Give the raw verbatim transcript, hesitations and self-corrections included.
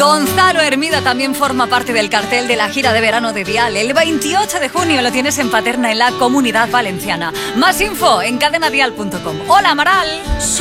Gonzalo Hermida también forma parte del cartel de la gira de verano de Dial. El veintiocho de junio lo tienes en Paterna, en la Comunidad Valenciana. Más info en cadena dial punto com. Hola, Amaral.